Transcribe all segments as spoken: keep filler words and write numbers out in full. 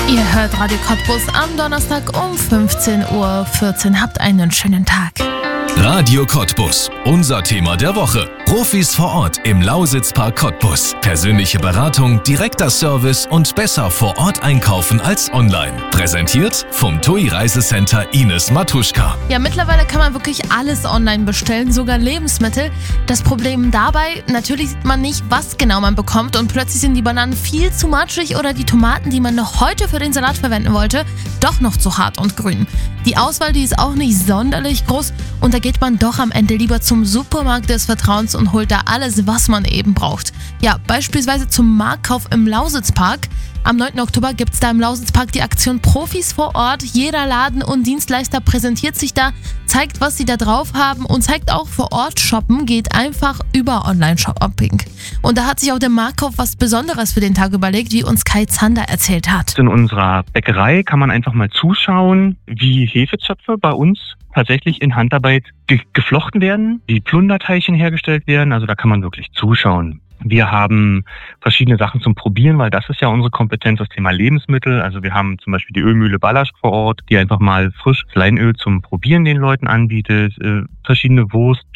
Ihr hört Radio Cottbus am Donnerstag um fünfzehn Uhr vierzehn. Habt einen schönen Tag. Radio Cottbus, unser Thema der Woche. Profis vor Ort im Lausitzpark Cottbus. Persönliche Beratung, direkter Service und besser vor Ort einkaufen als online. Präsentiert vom T U I Reisecenter Ines Matuschka. Ja, mittlerweile kann man wirklich alles online bestellen, sogar Lebensmittel. Das Problem dabei, natürlich sieht man nicht, was genau man bekommt und plötzlich sind die Bananen viel zu matschig oder die Tomaten, die man noch heute für den Salat verwenden wollte, doch noch zu hart und grün. Die Auswahl, die ist auch nicht sonderlich groß und da geht man doch am Ende lieber zum Supermarkt des Vertrauens und holt da alles, was man eben braucht. Ja, beispielsweise zum Marktkauf im Lausitzpark. Am neunten Oktober gibt es da im Lausitzpark die Aktion Profis vor Ort. Jeder Laden und Dienstleister präsentiert sich da, zeigt, was sie da drauf haben und zeigt auch, vor Ort shoppen geht einfach über Online-Shopping. Und da hat sich auch der Marktkauf was Besonderes für den Tag überlegt, wie uns Kai Zander erzählt hat. In unserer Bäckerei kann man einfach mal zuschauen, wie Hefezöpfe bei uns tatsächlich in Handarbeit ge- geflochten werden, wie Plunderteilchen hergestellt werden. Also da kann man wirklich zuschauen. Wir haben verschiedene Sachen zum Probieren, weil das ist ja unsere Kompetenz, das Thema Lebensmittel. Also wir haben zum Beispiel die Ölmühle Ballasch vor Ort, die einfach mal frisches Leinöl zum Probieren den Leuten anbietet. Äh, verschiedene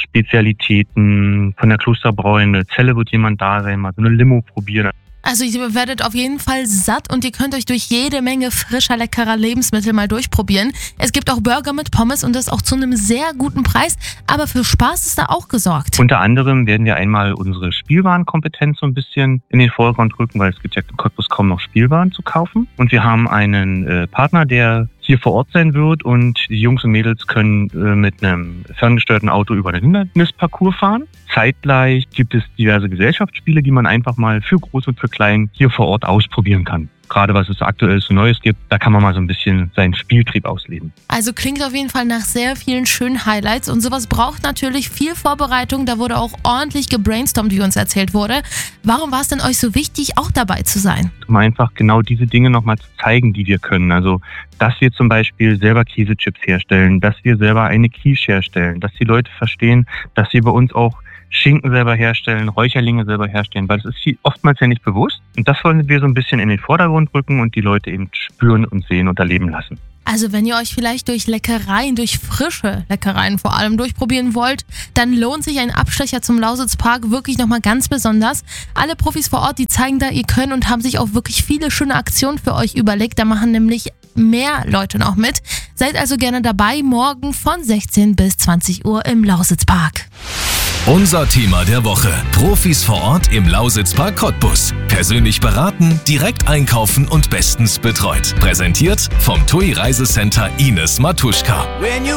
Wurstspezialitäten von der Klosterbräu, eine Zelle wird jemand da sein, mal so eine Limo probieren. Also ihr werdet auf jeden Fall satt und ihr könnt euch durch jede Menge frischer, leckerer Lebensmittel mal durchprobieren. Es gibt auch Burger mit Pommes und das auch zu einem sehr guten Preis, aber für Spaß ist da auch gesorgt. Unter anderem werden wir einmal unsere Spielwarenkompetenz so ein bisschen in den Vordergrund rücken, weil es gibt ja in Cottbus kaum noch Spielwaren zu kaufen. Und wir haben einen äh, Partner, der hier vor Ort sein wird und die Jungs und Mädels können äh, mit einem ferngesteuerten Auto über den Hindernisparcours fahren. Zeitgleich gibt es diverse Gesellschaftsspiele, die man einfach mal für groß und für klein hier vor Ort ausprobieren kann. Gerade was es aktuell so Neues gibt, da kann man mal so ein bisschen seinen Spieltrieb ausleben. Also klingt auf jeden Fall nach sehr vielen schönen Highlights und sowas braucht natürlich viel Vorbereitung. Da wurde auch ordentlich gebrainstormt, wie uns erzählt wurde. Warum war es denn euch so wichtig, auch dabei zu sein? Um einfach genau diese Dinge nochmal zu zeigen, die wir können. Also, dass wir zum Beispiel selber Käsechips herstellen, dass wir selber eine Quiche herstellen, dass die Leute verstehen, dass wir bei uns auch Schinken selber herstellen, Räucherlinge selber herstellen, weil das ist viel, oftmals ja nicht bewusst. Und das wollen wir so ein bisschen in den Vordergrund rücken und die Leute eben spüren und sehen und erleben lassen. Also wenn ihr euch vielleicht durch Leckereien, durch frische Leckereien vor allem durchprobieren wollt, dann lohnt sich ein Abstecher zum Lausitzpark wirklich nochmal ganz besonders. Alle Profis vor Ort, die zeigen da ihr Können und haben sich auch wirklich viele schöne Aktionen für euch überlegt. Da machen nämlich mehr Leute noch mit. Seid also gerne dabei, morgen von sechzehn bis zwanzig Uhr im Lausitzpark. Unser Thema der Woche. Profis vor Ort im Lausitzpark Cottbus. Persönlich beraten, direkt einkaufen und bestens betreut. Präsentiert vom T U I Reisecenter Ines Matuschka.